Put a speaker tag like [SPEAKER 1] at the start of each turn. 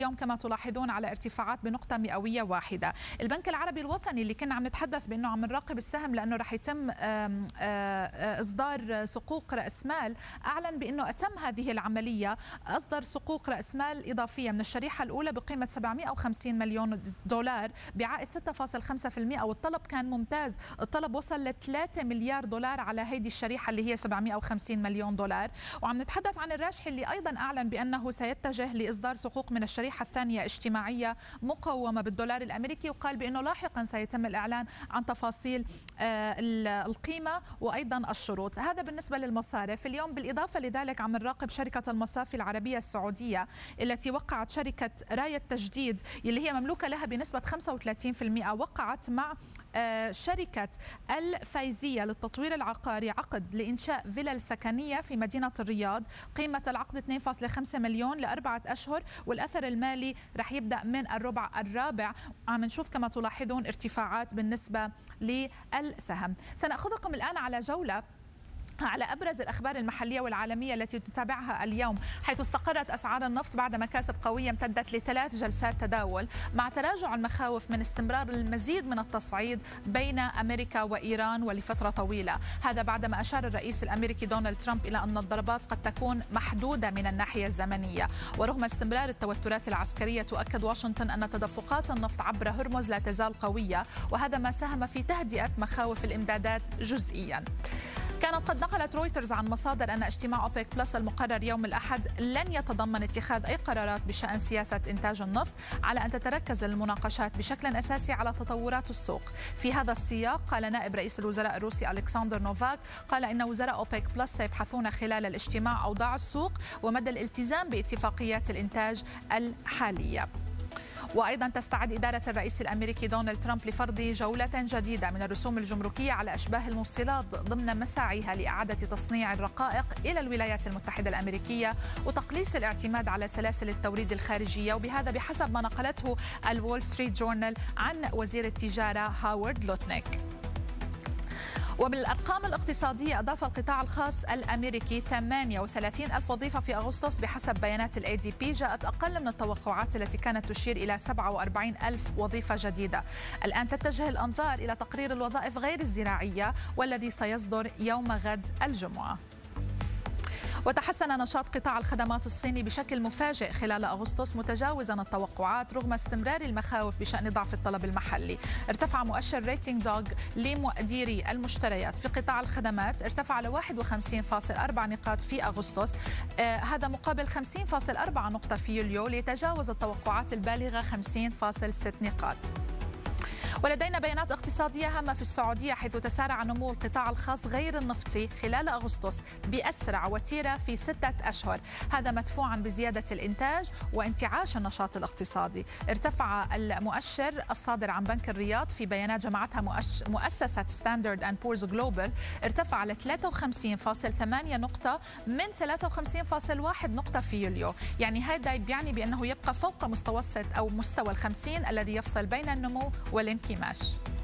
[SPEAKER 1] اليوم كما تلاحظون على ارتفاعات بنقطة مئوية واحدة. البنك العربي الوطني اللي كنا عم نتحدث بأنه عم نراقب السهم لأنه رح يتم إصدار صكوك رأس مال، أعلن بأنه أتم هذه العملية، أصدر صكوك رأس مال إضافية من الشريحة الأولى بقيمة 750 مليون دولار بعائد 6.5%، والطلب كان ممتاز، الطلب وصل ل 3 مليار دولار على هذه الشريحة اللي هي 750 مليون دولار. وعم نتحدث عن الراجحي اللي أيضا أعلن بأنه سيتجه لإصدار صكوك من الشريحة الثانية اجتماعية مقومة بالدولار الأمريكي، وقال بأنه لاحقا سيتم الإعلان عن تفاصيل القيمة وأيضا الشروط. هذا بالنسبة للمصارف. اليوم بالإضافة لذلك عم نراقب شركة المصافي العربية السعودية التي وقعت شركة راية تجديد اللي هي مملوكة لها بنسبة 35%، وقعت مع شركة الفايزية للتطوير العقاري عقد لإنشاء فيلل سكنية في مدينة الرياض، قيمة العقد 2.5 مليون ل4 أشهر، والأثر المالي رح يبدأ من الربع الرابع. عم نشوف كما تلاحظون ارتفاعات بالنسبة للسهم. سنأخذكم الآن على جولة على أبرز الأخبار المحلية والعالمية التي تتابعها اليوم، حيث استقرت أسعار النفط بعد مكاسب قوية امتدت ل3 جلسات تداول، مع تراجع المخاوف من استمرار المزيد من التصعيد بين أمريكا وإيران ولفترة طويلة. هذا بعدما أشار الرئيس الأمريكي دونالد ترامب إلى أن الضربات قد تكون محدودة من الناحية الزمنية. ورغم استمرار التوترات العسكرية، تؤكد واشنطن أن تدفقات النفط عبر هرمز لا تزال قوية، وهذا ما ساهم في تهدئة مخاوف الإمدادات جزئيا. كانت قد نقلت رويترز عن مصادر أن اجتماع أوبك بلس المقرر يوم الأحد لن يتضمن اتخاذ أي قرارات بشأن سياسة إنتاج النفط، على أن تتركز المناقشات بشكل أساسي على تطورات السوق. في هذا السياق قال نائب رئيس الوزراء الروسي ألكسندر نوفاك، قال إن وزراء أوبك بلس سيبحثون خلال الاجتماع أوضاع السوق ومدى الالتزام باتفاقيات الإنتاج الحالية. وأيضا تستعد إدارة الرئيس الأمريكي دونالد ترامب لفرض جولة جديدة من الرسوم الجمركية على أشباه الموصلات ضمن مساعيها لإعادة تصنيع الرقائق إلى الولايات المتحدة الأمريكية وتقليص الاعتماد على سلاسل التوريد الخارجية، وبهذا بحسب ما نقلته الول ستريت جورنال عن وزير التجارة هاورد لوتنيك. وبالأرقام الاقتصادية، أضاف القطاع الخاص الأمريكي 38 ألف وظيفة في أغسطس بحسب بيانات الADP، جاءت أقل من التوقعات التي كانت تشير إلى 47 ألف وظيفة جديدة. الآن تتجه الأنظار إلى تقرير الوظائف غير الزراعية والذي سيصدر يوم غد الجمعة. وتحسن نشاط قطاع الخدمات الصيني بشكل مفاجئ خلال أغسطس متجاوزا التوقعات رغم استمرار المخاوف بشأن ضعف الطلب المحلي. ارتفع مؤشر ريتنج دوغ لمؤديري المشتريات في قطاع الخدمات، ارتفع ل 51.4 نقاط في أغسطس، هذا مقابل 50.4 نقطة في يوليو، ليتجاوز التوقعات البالغة 50.6 نقاط. ولدينا بيانات اقتصادية هامة في السعودية، حيث تسارع نمو القطاع الخاص غير النفطي خلال أغسطس بأسرع وتيرة في 6 أشهر، هذا مدفوعا بزيادة الإنتاج وانتعاش النشاط الاقتصادي. ارتفع المؤشر الصادر عن بنك الرياض في بيانات جمعتها مؤسسة ستاندرد أند بورز جلوبال، ارتفع ل 53.8 نقطة من 53.1 نقطة في يوليو، يعني هذا يعني بأنه يبقى فوق مستوى ال50 الذي يفصل بين النمو والانكماش.